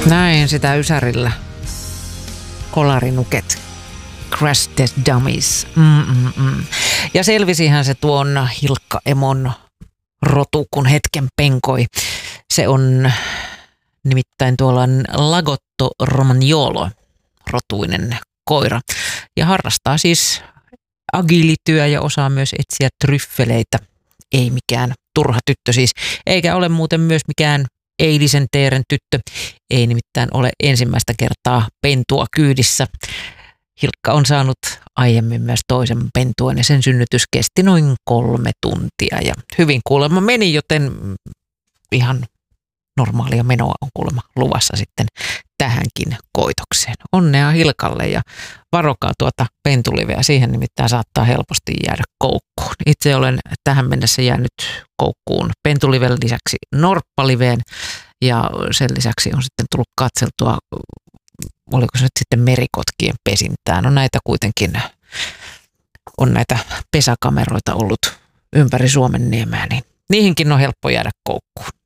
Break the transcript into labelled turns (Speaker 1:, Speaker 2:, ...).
Speaker 1: Näin sitä Ysärillä. Kolarinuket. Crash Test Dummies. Ja selvisihän se tuon Hilkka-emon rotu, kun hetken penkoi. Se on nimittäin tuollainen Lagotto Romagnolo rotuinen koira. Ja harrastaa siis agilityö ja osaa myös etsiä tryffeleitä. Ei mikään turha tyttö siis. Eikä ole muuten myös mikään eilisen teeren tyttö. Ei nimittäin ole ensimmäistä kertaa pentua kyydissä. Hilkka on saanut aiemmin myös toisen pentuan ja sen synnytys kesti noin 3 tuntia. Ja hyvin kuulemma meni, joten ihan normaalia menoa on kuulemma luvassa sitten tähänkin koitokseen. Onnea Hilkalle ja varokaa tuota pentuliveä. Siihen nimittäin saattaa helposti jäädä koukkuun. Itse olen tähän mennessä jäänyt koukkuun pentuliven lisäksi norppaliveen ja sen lisäksi on sitten tullut katseltua, oliko se nyt sitten merikotkien pesintään. No näitä kuitenkin on näitä pesäkameroita ollut ympäri Suomenniemeä, niin niihinkin on helppo jäädä koukkuun.